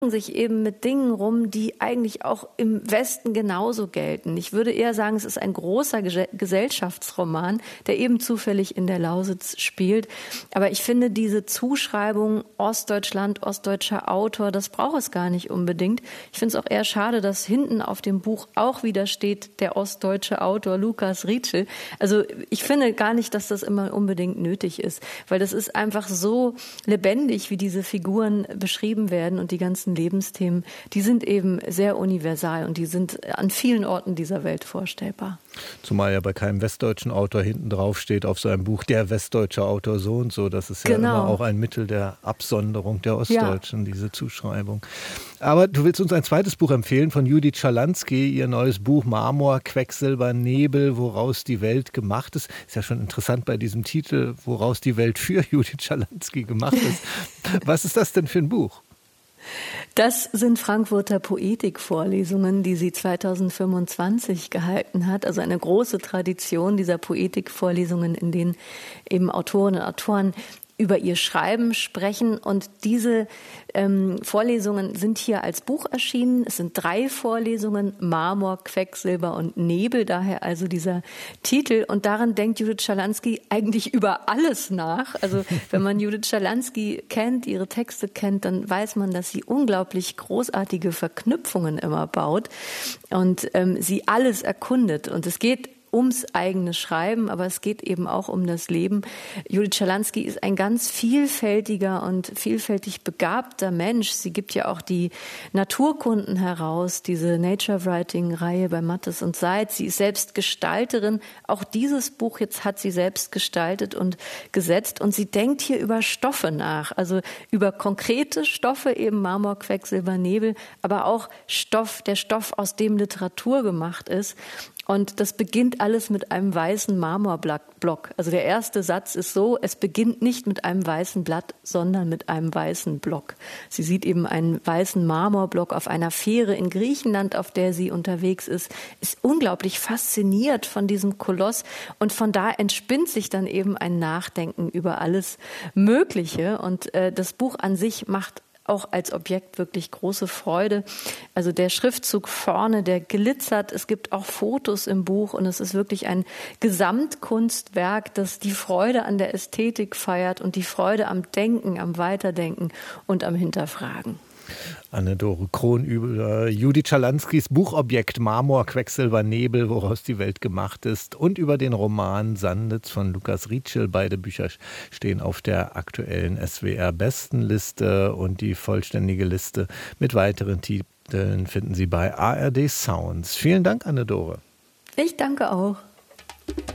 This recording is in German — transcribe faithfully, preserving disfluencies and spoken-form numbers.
sich eben mit Dingen rum, die eigentlich auch im Westen genauso gelten. Ich würde eher sagen, es ist ein großer Gesellschaftsroman, der eben zufällig in der Lausitz spielt. Aber ich finde diese Zuschreibung Ostdeutschland, ostdeutscher Autor, das braucht es gar nicht unbedingt. Ich finde es auch eher schade, dass hinten auf dem Buch auch wieder steht, der ostdeutsche Autor Lukas Rietschel. Also ich finde gar nicht, dass das immer unbedingt nötig ist, weil das ist einfach so lebendig, wie diese Figuren beschrieben werden und die ganzen Lebensthemen, die sind eben sehr universal und die sind an vielen Orten dieser Welt vorstellbar. Zumal ja bei keinem westdeutschen Autor hinten drauf steht auf so einem Buch, der westdeutsche Autor so und so. Das ist ja genau. immer auch ein Mittel der Absonderung der Ostdeutschen, ja. diese Zuschreibung. Aber du willst uns ein zweites Buch empfehlen von Judith Schalansky, ihr neues Buch Marmor, Quecksilber, Nebel, woraus die Welt gemacht ist. Ist ja schon interessant bei diesem Titel, woraus die Welt für Judith Schalansky gemacht ist. Was ist das denn für ein Buch? Das sind Frankfurter Poetikvorlesungen, die sie zweitausendfünfundzwanzig gehalten hat. Also eine große Tradition dieser Poetikvorlesungen, in denen eben Autorinnen und Autoren über ihr Schreiben sprechen. Und diese ähm, Vorlesungen sind hier als Buch erschienen. Es sind drei Vorlesungen, Marmor, Quecksilber und Nebel, daher also dieser Titel. Und darin denkt Judith Schalansky eigentlich über alles nach. Also wenn man Judith Schalansky kennt, ihre Texte kennt, dann weiß man, dass sie unglaublich großartige Verknüpfungen immer baut und ähm, sie alles erkundet. Und es geht ums eigene Schreiben, aber es geht eben auch um das Leben. Judith Schalansky ist ein ganz vielfältiger und vielfältig begabter Mensch. Sie gibt ja auch die Naturkunden heraus, diese Nature Writing-Reihe bei Mattes und Seitz. Sie ist selbst Gestalterin. Auch dieses Buch jetzt hat sie selbst gestaltet und gesetzt. Und sie denkt hier über Stoffe nach, also über konkrete Stoffe, eben Marmor, Quecksilber, Nebel, aber auch Stoff, der Stoff, aus dem Literatur gemacht ist. Und das beginnt alles mit einem weißen Marmorblock. Also der erste Satz ist so, es beginnt nicht mit einem weißen Blatt, sondern mit einem weißen Block. Sie sieht eben einen weißen Marmorblock auf einer Fähre in Griechenland, auf der sie unterwegs ist, ist unglaublich fasziniert von diesem Koloss. Und von da entspinnt sich dann eben ein Nachdenken über alles Mögliche. Und äh, das Buch an sich macht auch als Objekt wirklich große Freude. Also der Schriftzug vorne, der glitzert. Es gibt auch Fotos im Buch und es ist wirklich ein Gesamtkunstwerk, das die Freude an der Ästhetik feiert und die Freude am Denken, am Weiterdenken und am Hinterfragen. Anne-Dore Krohn über Judith Schalanskys Buchobjekt Marmor, Quecksilber, Nebel, woraus die Welt gemacht ist, und über den Roman Sanditz von Lukas Rietschel. Beide Bücher stehen auf der aktuellen S W R-Bestenliste und die vollständige Liste mit weiteren Titeln finden Sie bei A R D Sounds. Vielen Dank, Anne-Dore. Ich danke auch.